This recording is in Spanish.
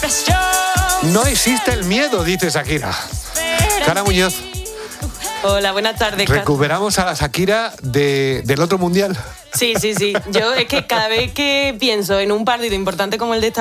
No existe el miedo, dice Shakira. Cara Muñoz. Hola, buenas tardes. ¿Recuperamos a la Shakira del otro mundial? Sí. Yo es que cada vez que pienso en un partido importante como el de esta